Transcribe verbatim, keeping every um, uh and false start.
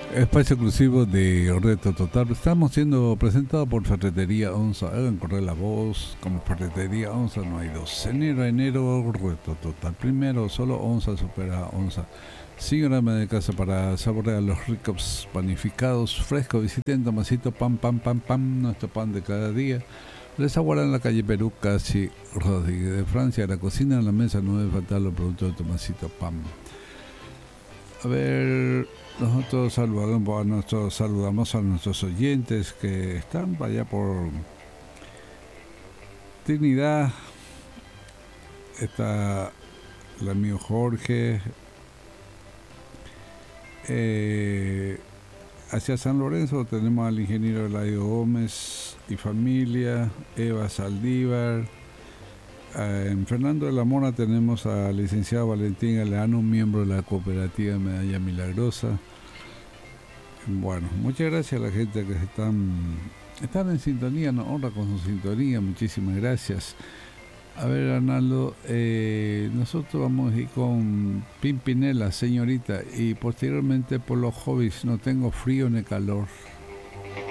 Espacio exclusivo de Reto Total. Estamos siendo presentados por Ferretería Onza. Hagan correr la voz. Como Ferretería Onza no hay dos. Enero a enero, Reto Total. Primero, solo Onza supera a Onza. Síganme de casa para saborear los ricos panificados frescos. Visiten Tomasito Pam Pam Pam Pam, nuestro pan de cada día. Les aguardan en la calle Perú, casi Rodríguez de Francia. La cocina en la mesa no debe faltar los productos de Tomasito Pam. A ver, nosotros saludamos a nuestros, saludamos a nuestros oyentes que están allá por Trinidad. Está el amigo Jorge. Eh, hacia San Lorenzo tenemos al ingeniero Eladio Gómez y familia, Eva Saldívar. Eh, en Fernando de la Mora tenemos al licenciado Valentín Galeano, miembro de la cooperativa Medalla Milagrosa. Bueno, muchas gracias a la gente que están, están en sintonía, nos honra con su sintonía, muchísimas gracias. A ver, Arnaldo, eh, nosotros vamos a ir con Pimpinela, señorita, y posteriormente por los hobbies, no tengo frío ni calor.